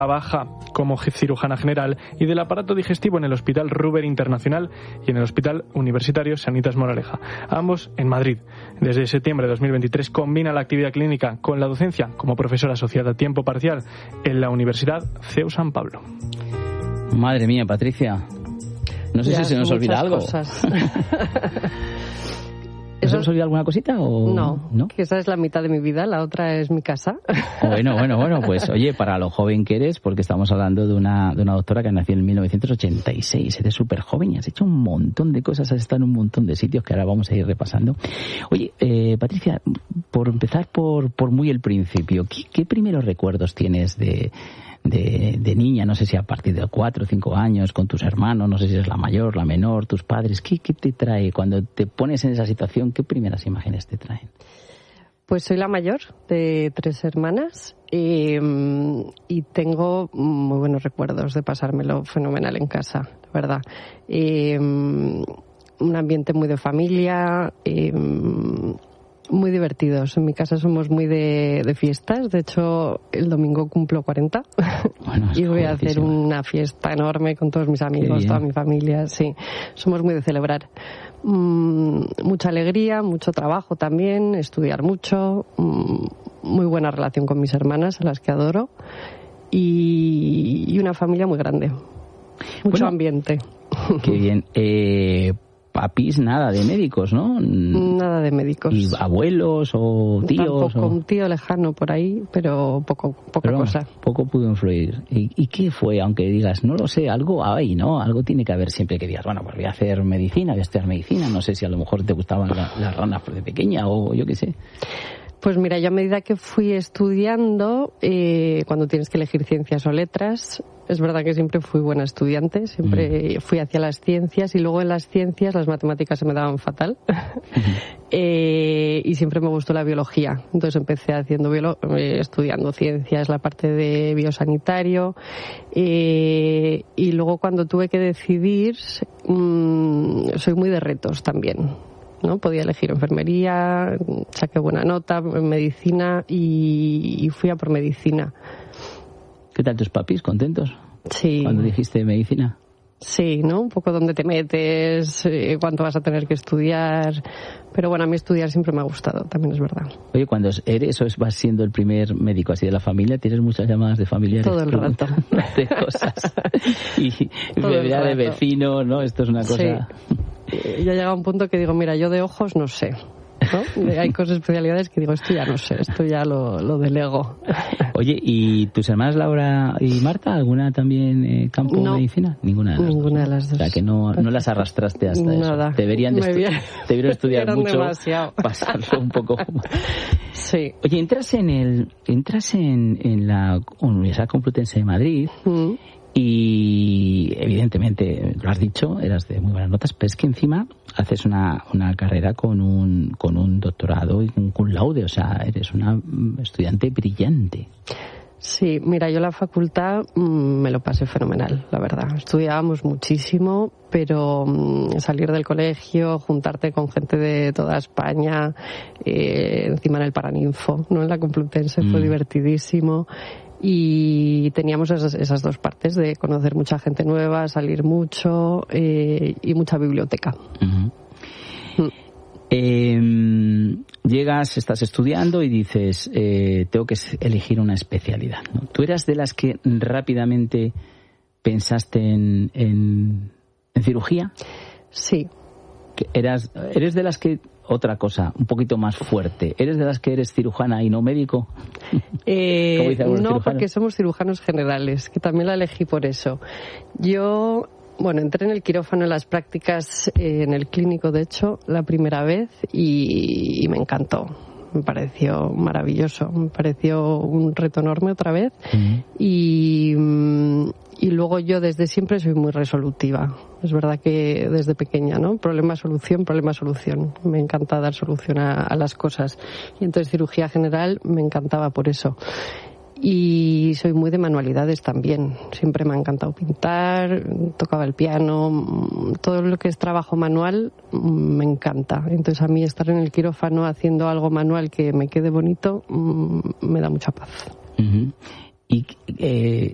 Trabaja como cirujana general y del aparato digestivo en el Hospital Ruber Internacional y en el Hospital Universitario Sanitas Moraleja, ambos en Madrid. Desde septiembre de 2023 combina la actividad clínica con la docencia como profesora asociada a tiempo parcial en la Universidad CEU San Pablo. Madre mía, Patricia. No sé si se nos olvida algo. ¿No se nos olvida alguna cosita o no? Que esa es la mitad de mi vida, la otra es mi casa. Bueno, pues oye, para lo joven que eres, porque estamos hablando de una doctora que nació en 1986, eres súper joven y has hecho un montón de cosas, has estado en un montón de sitios que ahora vamos a ir repasando. Oye, Patricia, por empezar por muy el principio, ¿qué primeros recuerdos tienes de niña? No sé si a partir de 4 o 5 años, con tus hermanos, no sé si eres la mayor, la menor, tus padres. ¿Qué te trae cuando te pones en esa situación? ¿Qué primeras imágenes te traen? Pues soy la mayor de 3 hermanas y tengo muy buenos recuerdos de pasármelo fenomenal en casa, la verdad. Un ambiente muy de familia, muy divertidos. En mi casa somos muy de fiestas. De hecho, el domingo cumplo 40 y voy a hacer una fiesta enorme con todos mis amigos, toda mi familia. Sí, somos muy de celebrar. Mucha alegría, mucho trabajo también, estudiar mucho, muy buena relación con mis hermanas, a las que adoro, y una familia muy grande. Mucho ambiente. Qué bien. Papis, nada de médicos, ¿no? Nada de médicos. ¿Y abuelos o tíos? Tampoco, un tío lejano por ahí, pero poca cosa. Poco pudo influir. ¿Y qué fue? Aunque digas, no lo sé, algo hay, ¿no? Algo tiene que haber siempre que digas, bueno, pues voy a hacer medicina, voy a estudiar medicina. No sé si a lo mejor te gustaban las ranas de pequeña o yo qué sé. Pues mira, yo a medida que fui estudiando, cuando tienes que elegir ciencias o letras, es verdad que siempre fui buena estudiante, siempre fui hacia las ciencias y luego en las ciencias las matemáticas se me daban fatal y siempre me gustó la biología. Entonces empecé estudiando ciencias, la parte de biosanitario y luego cuando tuve que decidir, soy muy de retos también, ¿no? Podía elegir enfermería, saqué buena nota en medicina y fui a por medicina. ¿Qué tal tus papis? ¿Contentos? Sí. ¿Cuando dijiste medicina? Sí, ¿no? Un poco dónde te metes, cuánto vas a tener que estudiar. Pero bueno, a mí estudiar siempre me ha gustado, también es verdad. Oye, cuando vas siendo el primer médico así de la familia, ¿tienes muchas llamadas de familiares? Todo el rato. De cosas. Y bebida de vecino, ¿no? Esto es una cosa... Sí. Ya llega a un punto que digo, mira, yo de ojos no sé, ¿no? Hay cosas, especialidades que digo, esto ya no sé, esto ya lo delego. Oye, ¿y tus hermanas Laura y Marta, alguna también campo de medicina? Ninguna de las dos. O sea, que no las arrastraste hasta nada. Eso. Deberían estudiar mucho, demasiado. Pasarlo un poco. Sí. Oye, entras en la Universidad Complutense de Madrid y evidentemente, lo has dicho, eras de muy buenas notas, pero es que encima haces una carrera con un doctorado y un cum laude, o sea, eres una estudiante brillante. Sí, mira, yo la facultad me lo pasé fenomenal, la verdad. Estudiábamos muchísimo, pero salir del colegio, juntarte con gente de toda España, encima en el Paraninfo, ¿no? En la Complutense fue divertidísimo. Y teníamos esas dos partes de conocer mucha gente nueva, salir mucho y mucha biblioteca. Llegas, estás estudiando y dices, tengo que elegir una especialidad, ¿no? ¿Tú eras de las que rápidamente pensaste en cirugía? Sí. ¿Eres de las que... Otra cosa, un poquito más fuerte. ¿Eres de las que eres cirujana y no médico? No, porque somos cirujanos generales, que también la elegí por eso. Yo, entré en el quirófano en las prácticas, en el clínico, de hecho, la primera vez y me encantó. Me pareció maravilloso, me pareció un reto enorme otra vez y luego yo desde siempre soy muy resolutiva. Es verdad que desde pequeña, ¿no? Problema, solución. Me encanta dar solución a las cosas. Y entonces cirugía general me encantaba por eso. Y soy muy de manualidades también. Siempre me ha encantado pintar, tocaba el piano, todo lo que es trabajo manual me encanta. Entonces a mí estar en el quirófano haciendo algo manual que me quede bonito me da mucha paz. Y